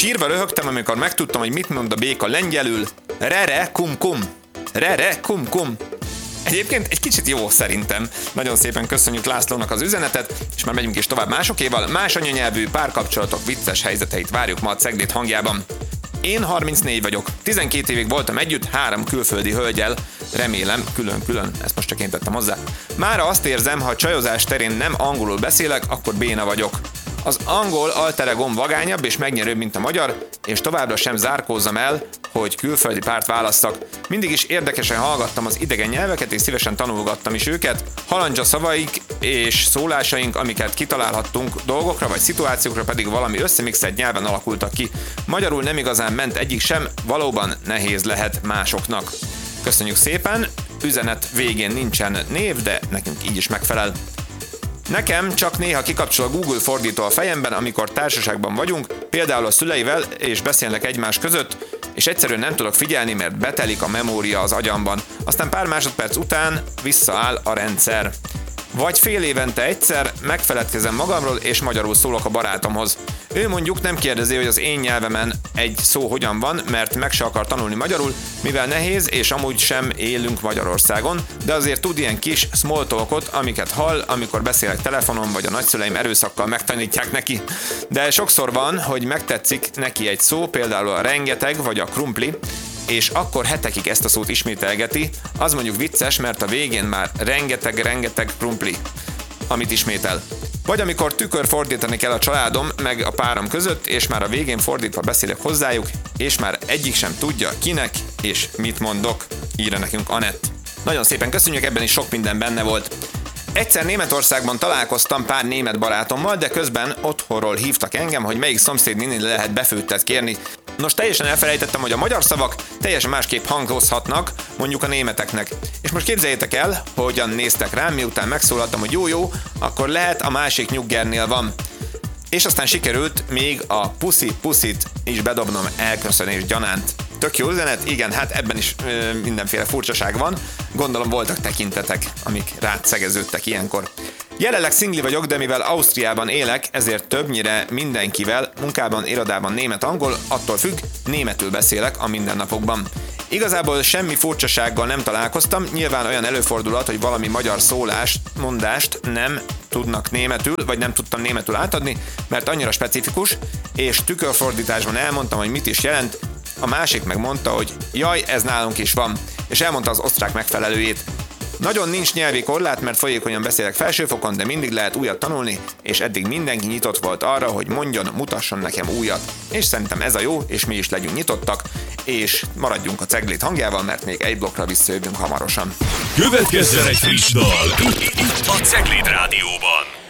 Sírva röhögtem, amikor megtudtam, hogy mit mond a béka lengyelül. Rere kum kum. Rere kum kum. Egyébként egy kicsit jó szerintem. Nagyon szépen köszönjük Lászlónak az üzenetet, és már megyünk is tovább másokéval. Más anyanyelvű párkapcsolatok vicces helyzeteit várjuk ma a Cegléd hangjában. Én 34 vagyok. 12 évig voltam együtt 3 külföldi hölgyel. Remélem, külön-külön, ezt most csak én tettem hozzá. Mára azt érzem, ha a csajozás terén nem angolul beszélek, akkor béna vagyok. Az angol alter egóm vagányabb és megnyerőbb, mint a magyar, és továbbra sem zárkózzam el, hogy külföldi párt válasszak. Mindig is érdekesen hallgattam az idegen nyelveket, és szívesen tanulgattam is őket. Halandzsa szavaik és szólásaink, amiket kitalálhattunk dolgokra vagy szituációkra, pedig valami összemixelt nyelven alakultak ki. Magyarul nem igazán ment egyik sem, valóban nehéz lehet másoknak. Köszönjük szépen, üzenet végén nincsen név, de nekünk így is megfelel. Nekem csak néha kikapcsol a Google fordító a fejemben, amikor társaságban vagyunk, például a szüleivel, és beszélnek egymás között, és egyszerűen nem tudok figyelni, mert betelik a memória az agyamban. Aztán pár másodperc után visszaáll a rendszer. Vagy fél évente egyszer megfeledkezem magamról, és magyarul szólok a barátomhoz. Ő mondjuk nem kérdezi, hogy az én nyelvemen egy szó hogyan van, mert meg se akar tanulni magyarul, mivel nehéz, és amúgy sem élünk Magyarországon, de azért tud ilyen kis small talkot, amiket hall, amikor beszélek telefonon, vagy a nagyszüleim erőszakkal megtanítják neki. De sokszor van, hogy megtetszik neki egy szó, például a rengeteg, vagy a krumpli, és akkor hetekig ezt a szót ismételgeti, az mondjuk vicces, mert a végén már rengeteg krumpli, amit ismétel. Vagy amikor tükörfordítani kell a családom meg a párom között, és már a végén fordítva beszélek hozzájuk, és már egyik sem tudja kinek és mit mondok, írja nekünk Anett. Nagyon szépen köszönjük, ebben is sok minden benne volt. Egyszer Németországban találkoztam pár német barátommal, de közben otthonról hívtak engem, hogy melyik szomszédnéni lehet befőttet kérni. Nos, teljesen elfelejtettem, hogy a magyar szavak teljesen másképp hangozhatnak, mondjuk a németeknek. És most képzeljétek el, hogyan néztek rám, miután megszólaltam, hogy jó, akkor lehet a másik nyuggernél van. És aztán sikerült még a puszit is bedobnom elköszönés gyanánt. Tök jó üzenet, igen, hát ebben is mindenféle furcsaság van. Gondolom voltak tekintetek, amik rátszegeződtek ilyenkor. Jelenleg szingli vagyok, de mivel Ausztriában élek, ezért többnyire mindenkivel, munkában, irodában német-angol, attól függ, németül beszélek a mindennapokban. Igazából semmi furcsasággal nem találkoztam, nyilván olyan előfordulhat, hogy valami magyar szólást, mondást nem tudnak németül, vagy nem tudtam németül átadni, mert annyira specifikus, és tükörfordításban elmondtam, hogy mit is jelent, a másik meg mondta, hogy jaj, ez nálunk is van, és elmondta az osztrák megfelelőjét. Nagyon nincs nyelvi korlát, mert folyékonyan beszélek felsőfokon, de mindig lehet újat tanulni, és eddig mindenki nyitott volt arra, hogy mondjon, mutasson nekem újat. És szerintem ez a jó, és mi is legyünk nyitottak, és maradjunk a Cegléd hangjával, mert még egy blokkra visszajövünk hamarosan. Következzen egy friss dal itt a Cegléd Rádióban.